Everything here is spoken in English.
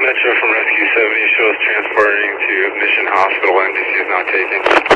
Metro from Rescue 70 shows transporting to Mission Hospital. NBC is not taken.